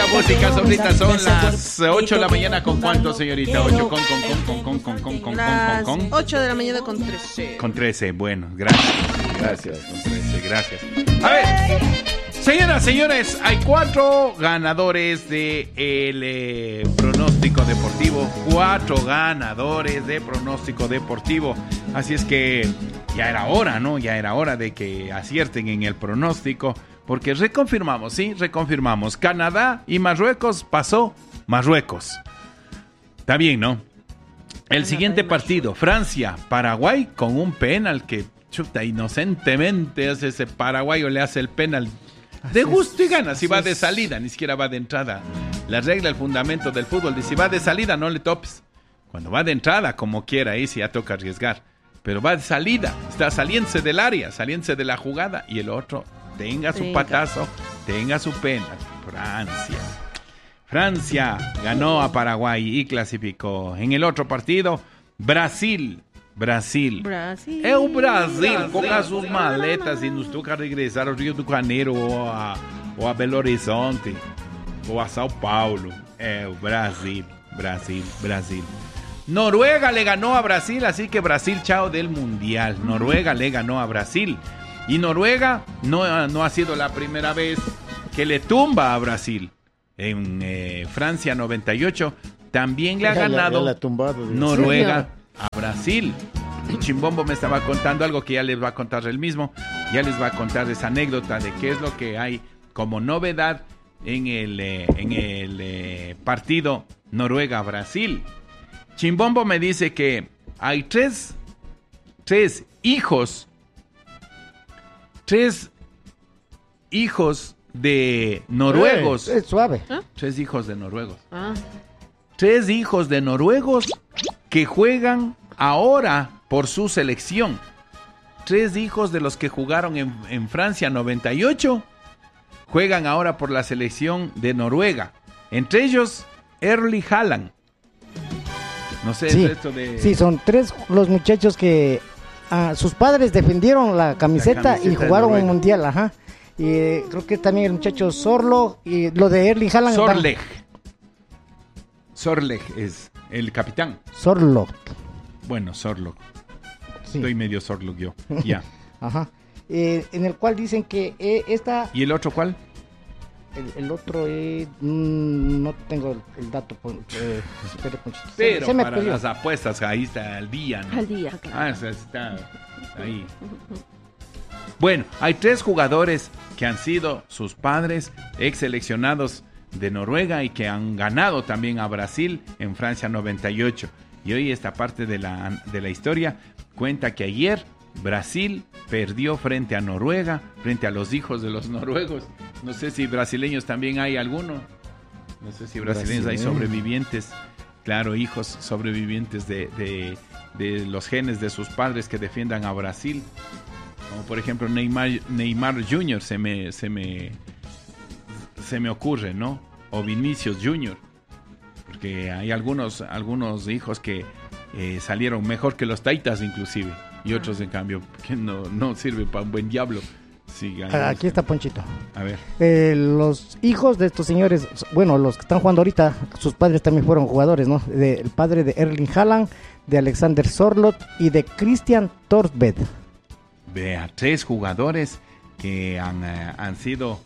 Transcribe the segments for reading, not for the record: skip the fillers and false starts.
música, Sofrita. Son las 8 de la mañana. ¿Con cuánto, señorita? 8 con. Las 8 de la mañana con 13. Con 13, bueno, gracias. Con 13, gracias. A ver, señoras, señores, hay 4 ganadores de pronóstico deportivo. 4 ganadores de pronóstico deportivo. Así es que ya era hora, ¿no? Ya era hora de que acierten en el pronóstico. Porque reconfirmamos, ¿sí? Reconfirmamos. Canadá y Marruecos pasó Marruecos. Está bien, ¿no? El siguiente partido, Francia-Paraguay, con un penal que, chuta, inocentemente hace ese paraguayo, le hace el penal de gusto y gana. Si va de salida, ni siquiera va de entrada. La regla, el fundamento del fútbol, dice, si va de salida, no le topes. Cuando va de entrada, como quiera, ahí sí ya toca arriesgar. Pero va de salida, está saliéndose del área, saliéndose de la jugada, y el otro tenga su patazo, tenga su penal. Francia ganó a Paraguay y clasificó. En el otro partido, Brasil. Brasil, coja sus maletas y nos toca regresar a Río de Janeiro o a Belo Horizonte o a Sao Paulo. Brasil. Noruega le ganó a Brasil, así que Brasil, chao del Mundial. Noruega le ganó a Brasil. Y Noruega no ha sido la primera vez que le tumba a Brasil. En Francia 98 también le ha ganado Noruega a Brasil. Chimbombo me estaba contando algo que ya les va a contar él mismo. Ya les va a contar esa anécdota de qué es lo que hay como novedad en el partido Noruega-Brasil. Chimbombo me dice que hay tres hijos de noruegos. Es suave. 3 hijos de noruegos. 3 hijos de noruegos que juegan ahora por su selección. 3 hijos de los que jugaron en Francia 98 juegan ahora por la selección de Noruega. Entre ellos, Erling Haaland. No sé, sí, esto de... Sí, son 3 los muchachos que sus padres defendieron la camiseta y jugaron un mundial, ajá. Y creo que también el muchacho Sorlo y lo de Erling Haaland. Sorleg es el capitán. Sorlo. Bueno, Sorlo. Sí. Estoy medio Sorlo yo. Ya. Ajá. En el cual dicen que esta... ¿Y el otro cuál? El otro no tengo el dato. Pero para las apuestas ahí está al día, ¿no? Al día, claro. Está ahí. Bueno, hay 3 jugadores que han sido sus padres ex seleccionados de Noruega y que han ganado también a Brasil en Francia 98. Y hoy esta parte de la historia cuenta que ayer Brasil perdió frente a Noruega, frente a los hijos de los noruegos. No sé si brasileños también hay alguno. No sé si brasileños hay sobrevivientes. Claro, hijos sobrevivientes de los genes de sus padres que defiendan a Brasil. Como por ejemplo Neymar Jr. se me ocurre, ¿no? O Vinicius Jr. Porque hay algunos hijos que salieron mejor que los taitas inclusive. Y otros, en cambio, que no sirven para un buen diablo. Sí, aquí está Ponchito. A ver. Los hijos de estos señores, bueno, los que están jugando ahorita, sus padres también fueron jugadores, ¿no? El padre de Erling Haaland, de Alexander Sorloth y de Christian Thorstvedt. Vea, 3 jugadores que han sido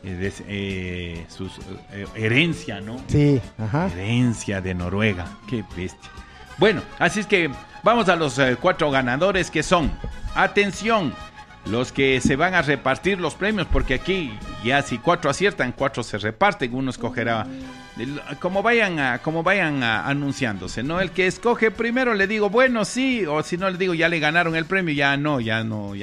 su herencia, ¿no? Sí, ajá. Herencia de Noruega. Qué bestia. Bueno, así es que vamos a los 4 ganadores que son, atención, los que se van a repartir los premios, porque aquí ya si 4 aciertan, 4 se reparten, uno escogerá como vayan anunciándose, ¿no? El que escoge primero le digo, bueno, sí, o si no le digo, ya le ganaron el premio, ya no hay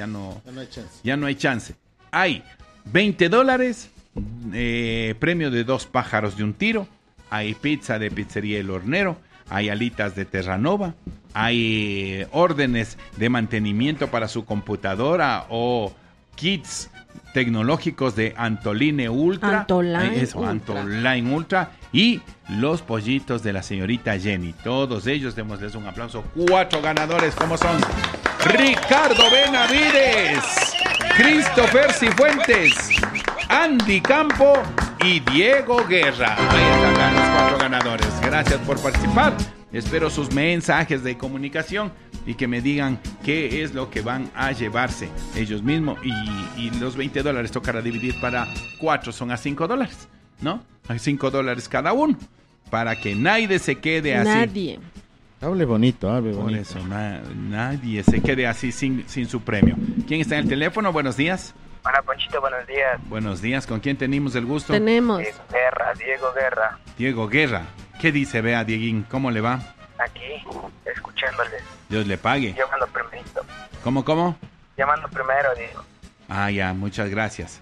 chance. Hay $20, premio de 2 pájaros de un tiro, hay pizza de Pizzería El Hornero, hay alitas de Terranova, hay órdenes de mantenimiento para su computadora o kits tecnológicos de Antoline Ultra. Antoline Ultra. Y los pollitos de la señorita Jenny. Todos ellos, démosles un aplauso. 4 ganadores, como son Ricardo Benavides, Christopher Cifuentes, Andy Campo y Diego Guerra. Ahí están los 4 ganadores. Gracias por participar. Espero sus mensajes de comunicación y que me digan qué es lo que van a llevarse ellos mismos. Y los $20 tocará dividir para 4, son a $5, ¿no? A $5 cada uno, para que nadie se quede así. Nadie. Hable bonito, hable Por bonito. eso, nadie se quede así sin su premio. ¿Quién está en el teléfono? Buenos días. Hola, Ponchito, buenos días. Buenos días. ¿Con quién tenemos el gusto? Tenemos. Diego Guerra, Diego Guerra. ¿Qué dice, Bea, Dieguín? ¿Cómo le va? aquí, escuchándoles. Dios le pague. Llamando primerito. ¿Cómo? Llamando primero, Diego. Ah, ya, muchas gracias.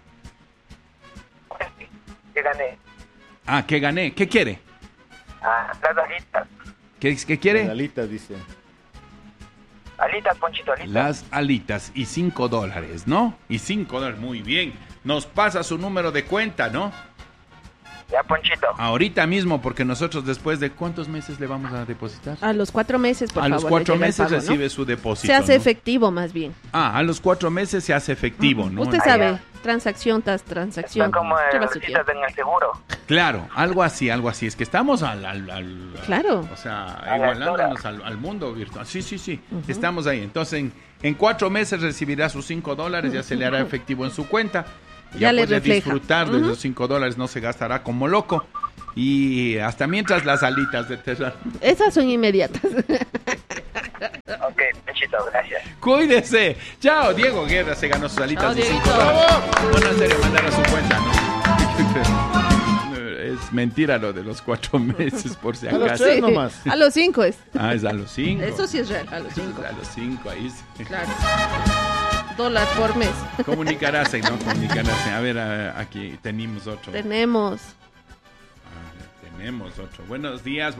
Que gané. Ah, ¿qué gané? ¿Qué quiere? Las alitas. ¿Qué quiere? Alitas, dice. Alitas, Ponchito, alitas. Las alitas y $5, ¿no? Y $5, muy bien. Nos pasa su número de cuenta, ¿no? Ya, Ponchito. Ahorita mismo, porque nosotros después de ¿cuántos meses le vamos a depositar? A los 4 meses, por A favor. los 4 le llega el meses pago, ¿no? recibe su depósito. Se hace ¿no? efectivo, más bien. A los 4 meses se hace efectivo, ¿no? Usted Ah, sabe, ya. transacción tras transacción. Está como Lleva su citas tiempo. en el seguro. Claro, algo así. Es que estamos Claro. o sea, A la igualándonos al mundo virtual. Sí. Estamos ahí. Entonces, en 4 meses recibirá sus $5, ya se le hará efectivo en su cuenta. Ya le puede refleja. disfrutar de los $5, no se gastará como loco. Y hasta mientras las alitas de Tesla. Esas son inmediatas. Ok, Ponchito, gracias. Cuídese. Chao, Diego Guerra se ganó sus alitas Chao, de Dieguito. $5. Bueno, en serio, mandar a su cuenta, ¿no? Es mentira lo de los 4 meses, por si A los acaso. 3 nomás. A los 5 es. Ah, es a los 5. Eso sí es real, a los 5. A los 5, ahí sí. Claro. $1 por mes. Comunicarás, ¿no? Comunicarás. A ver, aquí tenemos otro. Tenemos. Tenemos otro. Buenos días.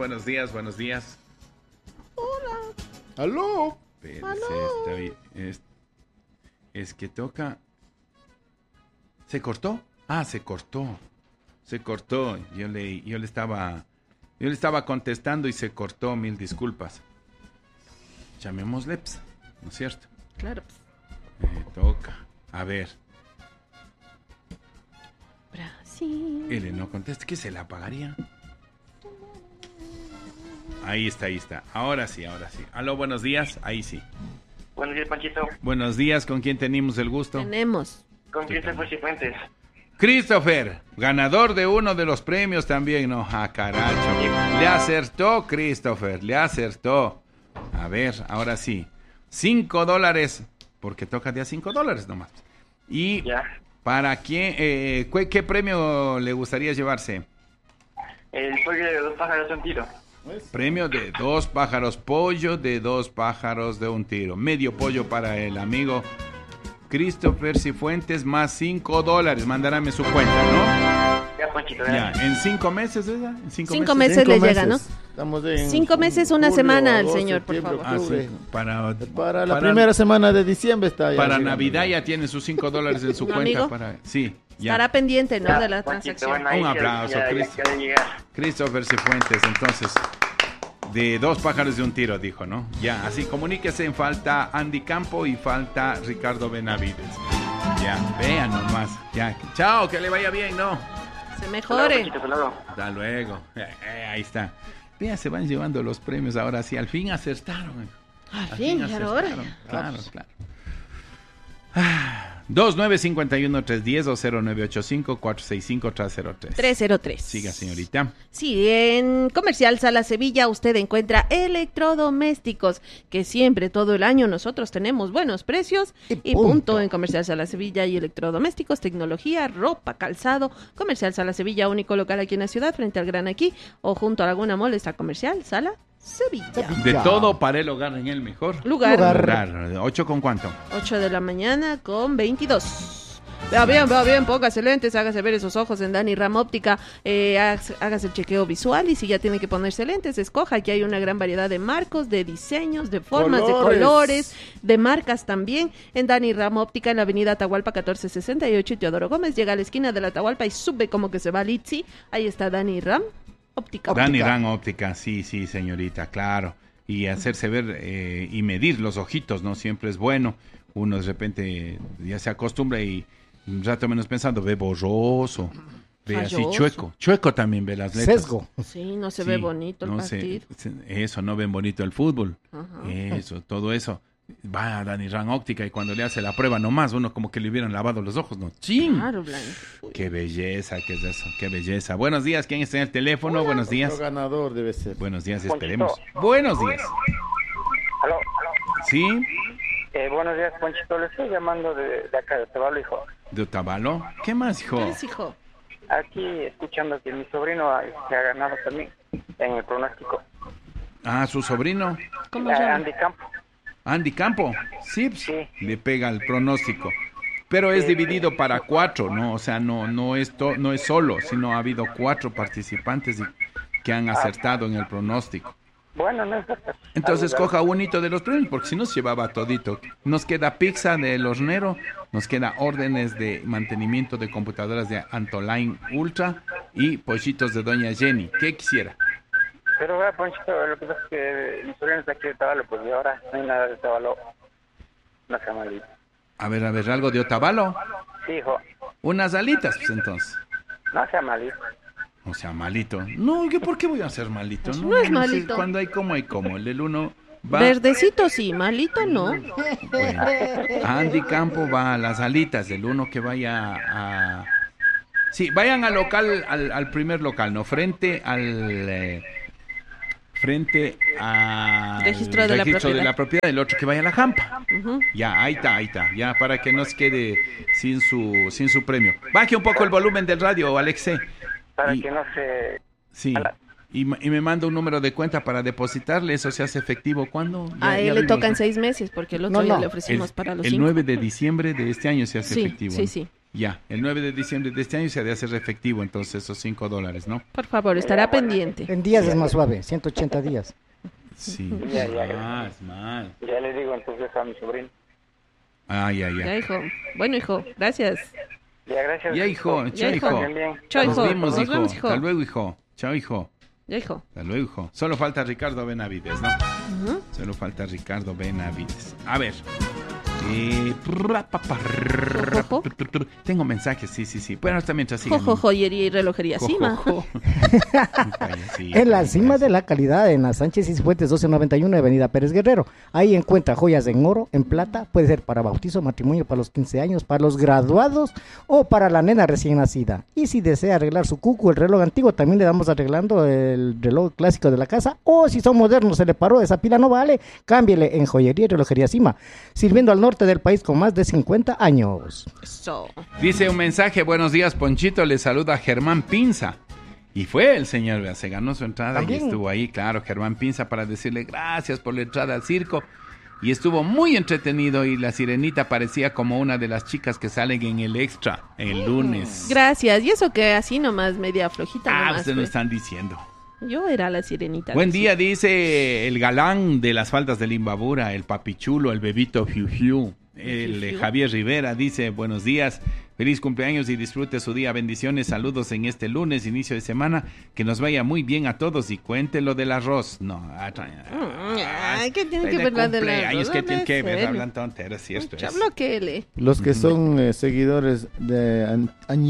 ¡Aló! Espérese, es que toca. ¿Se cortó? Ah, se cortó. Yo le estaba contestando y se cortó. Mil disculpas. Llamémosle, ¿no es cierto? Claro. Toca. A ver. Brasil. Él no contesta. ¿Qué se la apagaría? Ahí está. Ahora sí. Aló, buenos días. Ahí sí. Buenos días, Ponchito. Buenos días. ¿Con quién tenemos el gusto? Tenemos. Con Christopher Cifuentes. Christopher, ganador de uno de los premios también, ¿no? Ah, caracho. Le acertó, Christopher, le acertó. A ver, ahora sí. $5, porque toca de a $5 nomás. Y Ya. ¿para quién? ¿Qué premio le gustaría llevarse? El pollo de 2 pájaros de un tiro. Premio de 2 pájaros pollo, de 2 pájaros de un tiro. Medio pollo para el amigo Christopher Cifuentes, más $5. Mandarame su cuenta, ¿no? Ya, Ponchito, Ya, gracias. ¿en 5 meses, esa? ¿En 5 5 meses le llega, ¿no? Estamos en 5 meses, una semana al señor, por septiembre, favor. Ah, octubre. sí. Para La primera semana de diciembre está ya. Para llegando. Navidad ya tiene sus $5 en su ¿No, cuenta. amigo? Sí, ya. Estará pendiente, ¿no? Ya, De la Ponchito, transacción. bueno, ahí Un ya- aplauso, ya Chris. debe llegar. Christopher Cifuentes, entonces, de 2 pájaros de un tiro, dijo, ¿no? Ya, así, comuníquese, falta Andy Campo y falta Ricardo Benavides. Ya, vean nomás. Ya, chao, que le vaya bien, ¿no? Se Hola, mejore. Ponchito, hasta luego. Hasta luego. Ahí está. Vean, se van llevando los premios ahora sí, al fin acertaron. Al fin, ya era hora. Claro. 2951-310 o 0985-465-303. 303. Siga, señorita. Sí, en Comercial Sala Sevilla usted encuentra electrodomésticos que siempre, todo el año, nosotros tenemos buenos precios y punto. En Comercial Sala Sevilla y electrodomésticos, tecnología, ropa, calzado. Comercial Sala Sevilla, único local aquí en la ciudad, frente al Gran Aquí o junto a Laguna Mall está Comercial Sala Sevilla. De todo para el hogar en el mejor Lugar. lugar. ¿8 con cuánto? 8 de la mañana con 22. Vea bien, póngase lentes, hágase ver esos ojos en Dani Ram Óptica, hágase el chequeo visual y si ya tiene que ponerse lentes, escoja, aquí hay una gran variedad de marcos, de diseños, de formas, de colores, de marcas también, en Dani Ram Óptica, en la avenida Atahualpa 1468 y Teodoro Gómez, llega a la esquina de la Atahualpa y sube como que se va a Litsi, ahí está Dani Ram Óptica. Dani Ran Óptica, sí, señorita, claro. Y hacerse ver y medir los ojitos, ¿no? Siempre es bueno. Uno de repente ya se acostumbra y un rato menos pensando, ve borroso, Ve así Falloso. chueco. Chueco también ve las letras. Sesgo. Sí, no se Sí, ve bonito el no partido. eso, no ven bonito el fútbol. Ajá. Eso, todo eso. Va a Dani Ran Óptica y cuando le hace la prueba nomás, uno como que le hubieran lavado los ojos, ¿no? ¡Chin! Claro, Blanco. ¡Qué belleza! ¿Qué es eso? ¡Qué belleza! Buenos días, ¿quién está en el teléfono? Buenos días. Otro ganador debe ser. Buenos días, esperemos. Buenos días. Aló. ¿Sí? Buenos días, Ponchito. Le estoy llamando de acá, de Otavalo, hijo. ¿De Otavalo? ¿Qué más, hijo? ¿Qué es, hijo? Aquí escuchando que mi sobrino se ha ganado también en el pronóstico. Ah, su sobrino, ¿Cómo se llama? Andy Campo. Andy Campo. Sí, Sí. le pega el pronóstico. Pero es dividido para 4, ¿no? O sea, no es solo, sino ha habido 4 participantes que han acertado en el pronóstico. Bueno, no importa. Entonces coja un hito de los premios, porque si no se llevaba todito. Nos queda pizza del hornero, nos queda órdenes de mantenimiento de computadoras de Antoline Ultra y pollitos de Doña Jenny. ¿Qué quisiera? Pero vea, Ponchito, lo que pasa es que mi sobrino está aquí de Otavalo, pues y ahora no hay nada de Otavalo. No sea malito. A ver, algo de Otavalo. Sí, hijo. Unas alitas, pues entonces. No sea malito. O sea, malito. No, ¿yo por qué voy a ser malito? No es malito. Cuando hay como, hay como. El uno va... Verdecito sí, malito no. Bueno, Andy Campo va a las alitas. El uno que vaya a... Sí, vayan al local, al primer local, ¿no? Frente al Registro de la propiedad. El otro que vaya a la Jampa. Ujú. Ya, ahí está. Ya, para que no se quede sin su premio. Baje un poco el volumen del radio, Alexei. Para Y- que no se... Sí. Y me manda un número de cuenta para depositarle. ¿Eso se hace efectivo cuándo? A él le tocan 6 meses porque el otro No, día no. le ofrecimos para los el 5. 9 de diciembre de este año se hace Sí, efectivo. sí, ¿no? sí. Ya, el 9 de diciembre de este año se ha de hacer efectivo, entonces esos $5, ¿no? Por favor, estará pendiente. En días es más suave, 180 días. Sí, Ya, mal. Ya le digo entonces a mi sobrino. Ah, ya. Ya, hijo. Bueno, hijo, gracias. Ya, gracias. Ya, hijo, Ya, chao, hijo. hijo. Bien, bien. Chao, Nos hijo. vemos, Nos vemos, hijo. Hasta luego, hijo. Chao, hijo. Ya, hijo. Hasta luego, hijo. Solo falta Ricardo Benavides, ¿no? Ujú. Solo falta Ricardo Benavides. A ver. Tengo mensajes, sí. Bueno, hasta mientras sigan. Jojo, joyería y relojería Cima. En la cima de la calidad, en la Sánchez y Fuentes 1291, Avenida Pérez Guerrero. Ahí encuentra joyas en oro, en plata, puede ser para bautizo, matrimonio, para los 15 años, para los graduados o para la nena recién nacida. Y si desea arreglar su cucu, el reloj antiguo, también le damos arreglando el reloj clásico de la casa. O si son modernos, se le paró, esa pila no vale, cámbiele en joyería y relojería Cima, sirviendo al norte del país con más de 50 años. Eso. Dice un mensaje, buenos días, Ponchito, le saluda Germán Pinza. Y fue el señor, se ganó su entrada ¿También? y estuvo ahí, claro, Germán Pinza, para decirle gracias por la entrada al circo. Y estuvo muy entretenido y la sirenita parecía como una de las chicas que salen en el extra el lunes. Gracias. Y eso que así nomás, media flojita nomás. Ustedes no fue. están diciendo. Yo era la sirenita. Buen de día, dice el galán de las faldas de Limbabura, el papichulo, el bebito Fiu Fiu. El Fiu Fiu. Javier Rivera dice, buenos días, feliz cumpleaños y disfrute su día, bendiciones, saludos en este lunes, inicio de semana, que nos vaya muy bien a todos y cuente lo del arroz. No, Ay, ¿qué tiene que ver la del arroz? ¿Qué tiene que ver? Serio. Hablan tonteras, cierto Ya es. bloqueele. Los que son seguidores de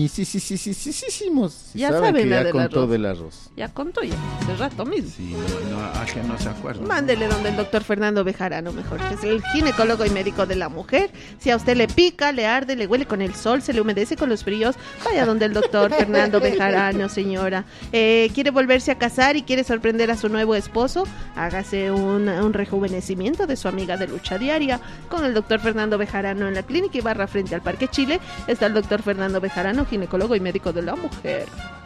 añisísimos Ya saben saben que la ya del contó arroz. del arroz. Ya contó ya, hace rato mismo. Sí, a que no se acuerda. Mándele donde el doctor Fernando Bejarano, mejor, que es el ginecólogo y médico de la mujer. Si a usted le pica, le arde, le huele con el sol, se le humedece con los fríos, vaya donde el doctor Fernando Bejarano, señora. ¿Quiere volverse a casar y quiere sorprender a su nuevo esposo? Hágase un rejuvenecimiento de su amiga de lucha diaria con el doctor Fernando Bejarano en la clínica Ibarra frente al Parque Chile. Está el doctor Fernando Bejarano, ginecólogo y médico de la mujer.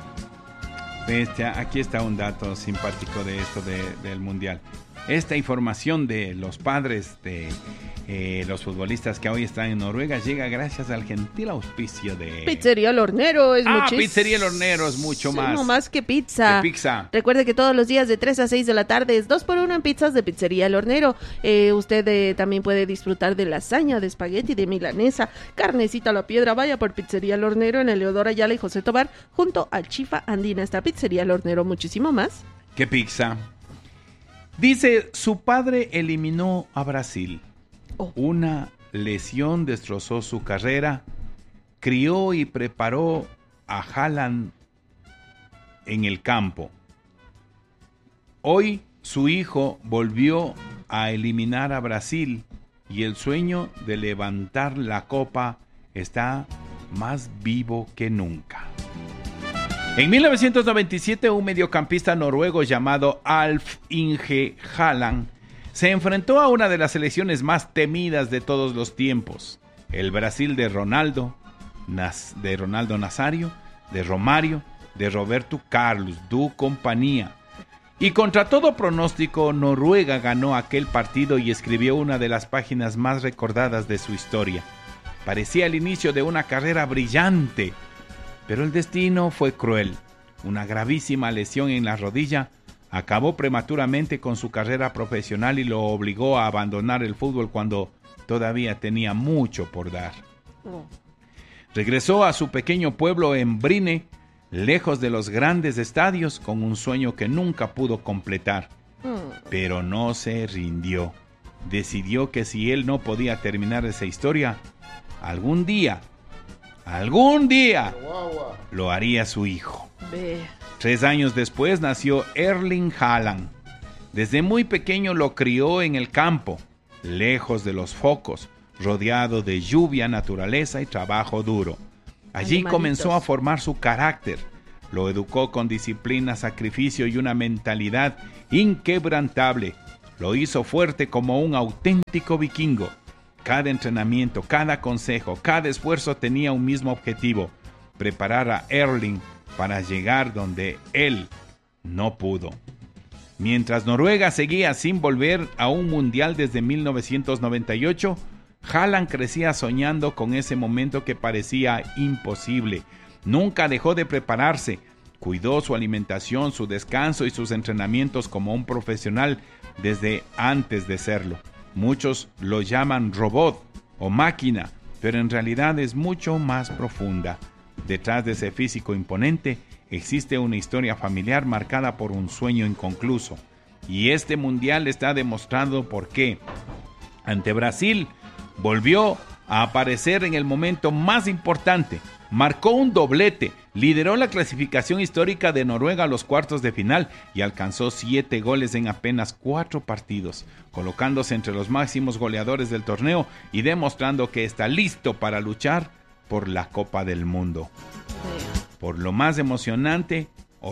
Bestia, aquí está un dato simpático de esto del Mundial. Esta información de los padres de los futbolistas que hoy están en Noruega llega gracias al gentil auspicio de... Pizzería El Hornero es muchísimo. Pizzería El Hornero es mucho más. No más que pizza. Que pizza. Recuerde que todos los días de 3 a 6 de la tarde es 2x1 en pizzas de Pizzería El Hornero. Usted también puede disfrutar de lasaña, de espagueti, de milanesa, carnecita a la piedra. Vaya por Pizzería El Hornero en Eleodoro Ayala y José Tobar, junto al Chifa Andina. Está Pizzería El Hornero, muchísimo más. ¿Qué pizza? Dice, su padre eliminó a Brasil. Oh. Una lesión destrozó su carrera. Crió y preparó a Haaland en el campo. Hoy su hijo volvió a eliminar a Brasil y el sueño de levantar la copa está más vivo que nunca. En 1997, un mediocampista noruego llamado Alf Inge Haaland se enfrentó a una de las selecciones más temidas de todos los tiempos, el Brasil de Ronaldo Nazário, de Romário, de Roberto Carlos, du compañía. Y contra todo pronóstico, Noruega ganó aquel partido y escribió una de las páginas más recordadas de su historia. Parecía el inicio de una carrera brillante, pero el destino fue cruel. Una gravísima lesión en la rodilla acabó prematuramente con su carrera profesional y lo obligó a abandonar el fútbol cuando todavía tenía mucho por dar. Regresó a su pequeño pueblo en Bryne, lejos de los grandes estadios, con un sueño que nunca pudo completar. Pero no se rindió. Decidió que si él no podía terminar esa historia, algún día, lo haría su hijo. 3 años después nació Erling Haaland. Desde muy pequeño lo crió en el campo, lejos de los focos, rodeado de lluvia, naturaleza y trabajo duro. Allí comenzó a formar su carácter. Lo educó con disciplina, sacrificio y una mentalidad inquebrantable. Lo hizo fuerte como un auténtico vikingo. Cada entrenamiento, cada consejo, cada esfuerzo tenía un mismo objetivo: preparar a Erling para llegar donde él no pudo. Mientras Noruega seguía sin volver a un mundial desde 1998, Haaland crecía soñando con ese momento que parecía imposible. Nunca dejó de prepararse. Cuidó su alimentación, su descanso y sus entrenamientos como un profesional desde antes de serlo. Muchos lo llaman robot o máquina, pero en realidad es mucho más profunda. Detrás de ese físico imponente existe una historia familiar marcada por un sueño inconcluso. Y este mundial está demostrando por qué. Ante Brasil, volvió a aparecer en el momento más importante. Marcó un doblete, lideró la clasificación histórica de Noruega a los cuartos de final y alcanzó 7 goles en apenas 4 partidos, colocándose entre los máximos goleadores del torneo y demostrando que está listo para luchar por la Copa del Mundo. Lo más emocionante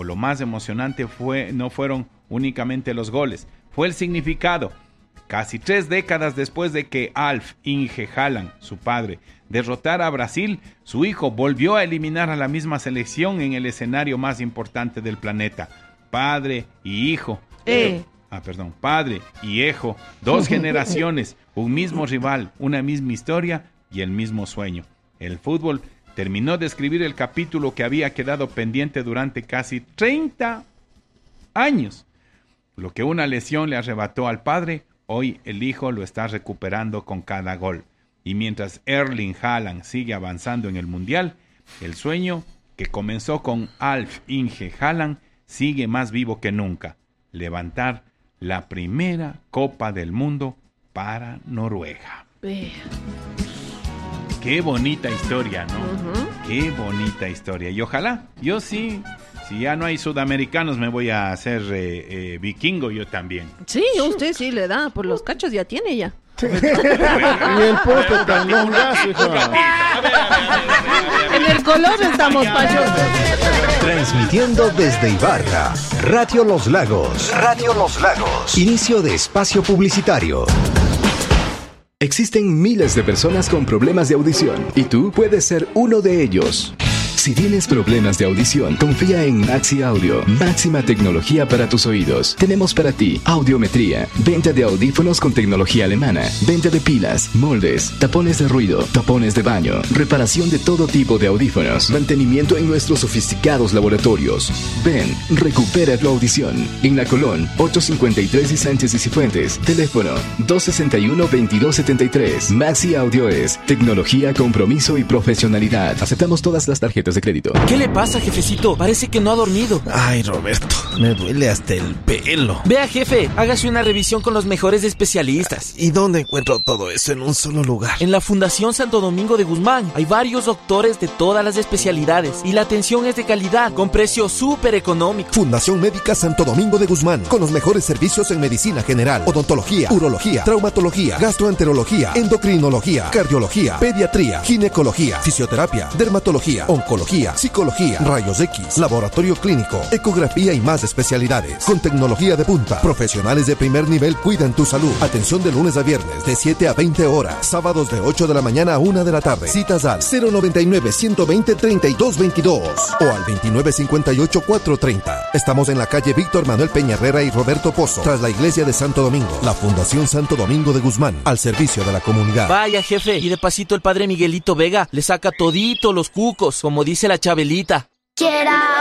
no fueron únicamente los goles, fue el significado. Casi 3 décadas después de que Alf Inge Haaland, su padre, derrotara a Brasil, su hijo volvió a eliminar a la misma selección en el escenario más importante del planeta. Padre y hijo. Padre y hijo, 2 generaciones, un mismo rival, una misma historia y el mismo sueño. El fútbol terminó de escribir el capítulo que había quedado pendiente durante casi 30 años. Lo que una lesión le arrebató al padre, hoy el hijo lo está recuperando con cada gol. Y mientras Erling Haaland sigue avanzando en el Mundial, el sueño que comenzó con Alf Inge Haaland sigue más vivo que nunca: levantar la primera Copa del Mundo para Noruega. Qué bonita historia, ¿no? Qué bonita historia. Y ojalá, yo sí, si ya no hay sudamericanos, me voy a hacer vikingo yo también. Sí, usted sí le da, por los cachos ya tiene ya. Y el poto tan longazo, hijo. En el color estamos payosos. Transmitiendo desde Ibarra, Radio Los Lagos. Radio Los Lagos. Inicio de espacio publicitario. Existen miles de personas con problemas de audición y tú puedes ser uno de ellos. Si tienes problemas de audición, confía en Maxi Audio. Máxima tecnología para tus oídos. Tenemos para ti audiometría, venta de audífonos con tecnología alemana, venta de pilas, moldes, tapones de ruido, tapones de baño, reparación de todo tipo de audífonos, mantenimiento en nuestros sofisticados laboratorios. Ven, recupera tu audición. En La Colón, 853 y Sánchez y Cifuentes. Teléfono 261-2273. Maxi Audio es tecnología, compromiso y profesionalidad. Aceptamos todas las tarjetas tarjetas de crédito. ¿Qué le pasa, jefecito? Parece que no ha dormido. Ay, Roberto, me duele hasta el pelo. Vea, jefe, hágase una revisión con los mejores especialistas. ¿Y dónde encuentro todo eso en un solo lugar? En la Fundación Santo Domingo de Guzmán hay varios doctores de todas las especialidades y la atención es de calidad, con precio súper económico. Fundación Médica Santo Domingo de Guzmán, con los mejores servicios en medicina general, odontología, urología, traumatología, gastroenterología, endocrinología, cardiología, pediatría, ginecología, fisioterapia, dermatología, oncología, psicología, rayos X, laboratorio clínico, ecografía y más especialidades. Con tecnología de punta, profesionales de primer nivel cuidan tu salud. Atención de lunes a viernes de 7 a 20 horas, sábados de 8 de la mañana a 1 de la tarde. Citas al 099-120-3222 o al 2958-430. Estamos en la calle Víctor Manuel Peña Herrera y Roberto Pozo, tras la iglesia de Santo Domingo. La Fundación Santo Domingo de Guzmán, al servicio de la comunidad. Vaya, jefe, y de pasito el padre Miguelito Vega le saca todito los cucos, como dice la Chabelita.